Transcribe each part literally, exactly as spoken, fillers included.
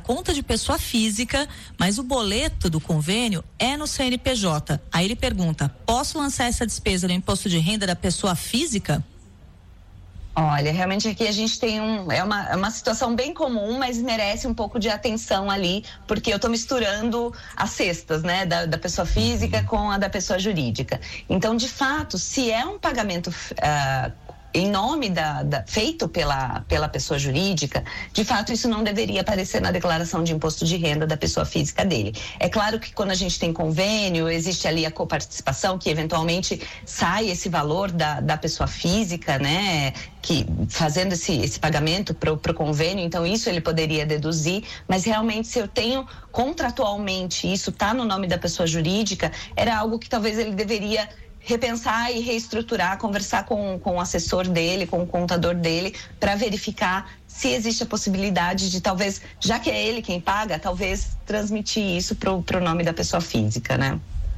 conta de pessoa física, mas o boleto do convênio é no C N P J. Aí ele pergunta: posso lançar essa despesa no imposto de renda da pessoa física? Olha, realmente aqui a gente tem um, é uma, é uma situação bem comum, mas merece um pouco de atenção ali, porque eu estou misturando as cestas, né, da, da pessoa física com a da pessoa jurídica. Então, de fato, se é um pagamento uh, em nome da, da, feito pela, pela pessoa jurídica, de fato isso não deveria aparecer na declaração de imposto de renda da pessoa física dele. É claro que quando a gente tem convênio, existe ali a coparticipação, que eventualmente sai esse valor da, da pessoa física, né, que fazendo esse, esse pagamento para o convênio, então isso ele poderia deduzir, mas realmente se eu tenho contratualmente, isso está no nome da pessoa jurídica, era algo que talvez ele deveria repensar e reestruturar, conversar com, com o assessor dele, com o contador dele, para verificar se existe a possibilidade de talvez, já que é ele quem paga, talvez transmitir isso para o nome da pessoa física, né?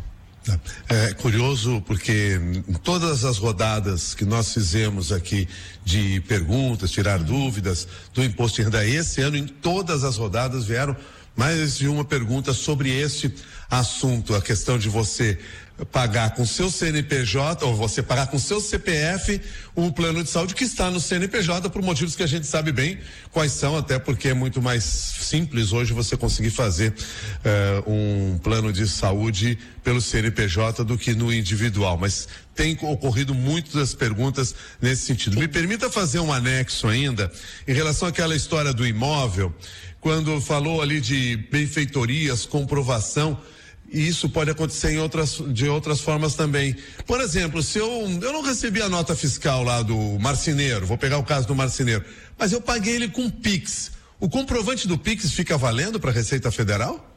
É curioso porque em todas as rodadas que nós fizemos aqui de perguntas, tirar dúvidas do imposto de renda esse ano, em todas as rodadas vieram mais de uma pergunta sobre esse assunto, a questão de você pagar com seu C N P J ou você pagar com seu C P F um plano de saúde que está no C N P J por motivos que a gente sabe bem quais são, até porque é muito mais simples hoje você conseguir fazer uh, um plano de saúde pelo C N P J do que no individual, mas tem ocorrido muitas perguntas nesse sentido. Me permita fazer um anexo ainda em relação àquela história do imóvel, quando falou ali de benfeitorias, comprovação. E isso pode acontecer em outras, de outras formas também. Por exemplo, se eu, eu não recebi a nota fiscal lá do marceneiro, vou pegar o caso do marceneiro, mas eu paguei ele com Pix. O comprovante do Pix fica valendo para a Receita Federal?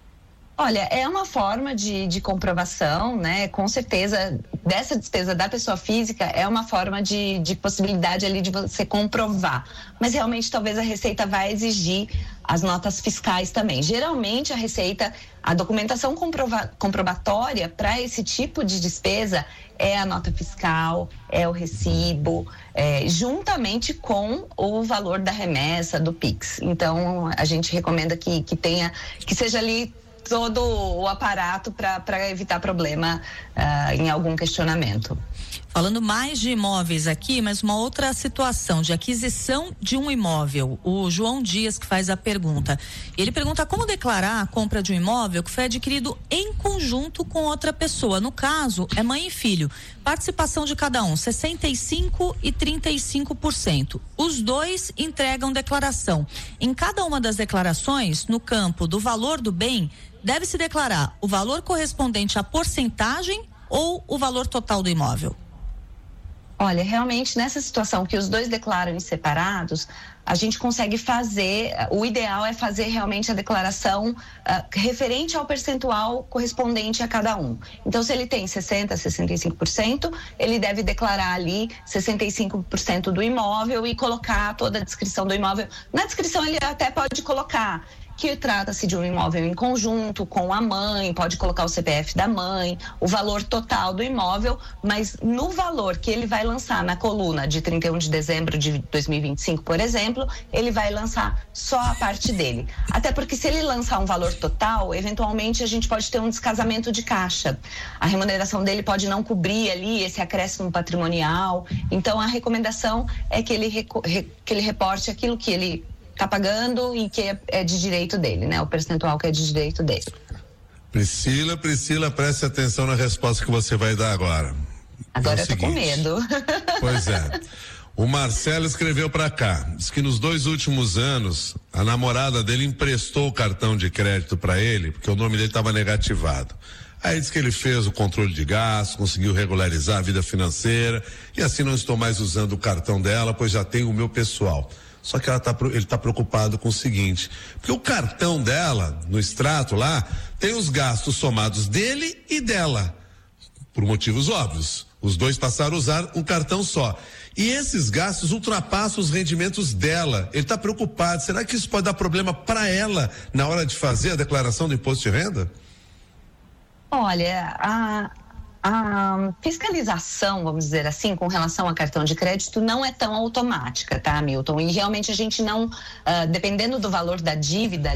Olha, é uma forma de, de comprovação, né? Com certeza, dessa despesa da pessoa física é uma forma de, de possibilidade ali de você comprovar. Mas realmente talvez a Receita vai exigir as notas fiscais também. Geralmente a Receita, a documentação comprova, comprobatória para esse tipo de despesa é a nota fiscal, é o recibo, é, juntamente com o valor da remessa, do Pix. Então a gente recomenda que, que tenha, que seja ali todo o aparato para evitar problema uh, em algum questionamento. Falando mais de imóveis aqui, mas uma outra situação de aquisição de um imóvel. O João Dias que faz a pergunta. Ele pergunta como declarar a compra de um imóvel que foi adquirido em conjunto com outra pessoa. No caso, é mãe e filho. Participação de cada um, sessenta e cinco por cento e trinta e cinco por cento. Os dois entregam declaração. Em cada uma das declarações, no campo do valor do bem, deve-se declarar o valor correspondente à porcentagem ou o valor total do imóvel? Olha, realmente nessa situação que os dois declaram em separados, a gente consegue fazer, o ideal é fazer realmente a declaração uh, referente ao percentual correspondente a cada um. Então, se ele tem sessenta por cento, sessenta e cinco por cento, ele deve declarar ali sessenta e cinco por cento do imóvel e colocar toda a descrição do imóvel. Na descrição ele até pode colocar que trata-se de um imóvel em conjunto com a mãe, pode colocar o C P F da mãe, o valor total do imóvel, mas no valor que ele vai lançar na coluna de trinta e um de dezembro de dois mil e vinte e cinco, por exemplo, ele vai lançar só a parte dele. Até porque se ele lançar um valor total, eventualmente a gente pode ter um descasamento de caixa. A remuneração dele pode não cobrir ali esse acréscimo patrimonial. Então a recomendação é que ele, que ele reporte aquilo que ele está pagando e que é, é de direito dele, né? O percentual que é de direito dele. Priscila, Priscila, preste atenção na resposta que você vai dar agora. Agora é eu tô com medo. Pois é. O Marcelo escreveu para cá, diz que nos dois últimos anos a namorada dele emprestou o cartão de crédito para ele, porque o nome dele estava negativado. Aí diz que ele fez o controle de gastos, conseguiu regularizar a vida financeira e assim não estou mais usando o cartão dela, pois já tenho o meu pessoal. Só que ela tá, ele está preocupado com o seguinte, porque o cartão dela, no extrato lá, tem os gastos somados dele e dela, por motivos óbvios. Os dois passaram a usar um cartão só. E esses gastos ultrapassam os rendimentos dela. Ele está preocupado. Será que isso pode dar problema para ela na hora de fazer a declaração do imposto de renda? Olha, a... A fiscalização, vamos dizer assim, com relação a cartão de crédito não é tão automática, tá, Milton? E realmente a gente não, uh, dependendo do valor da dívida